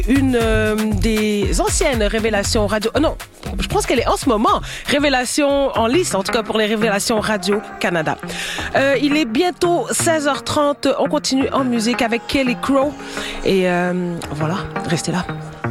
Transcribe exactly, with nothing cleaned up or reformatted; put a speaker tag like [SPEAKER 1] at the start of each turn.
[SPEAKER 1] une euh, des anciennes révélations radio. Oh non, je pense qu'elle est en ce moment révélation en lice, en tout cas pour les révélations Radio-Canada. Euh, il est bientôt seize heures trente. On continue en musique avec Kelly Crow. Et euh, voilà, restez là.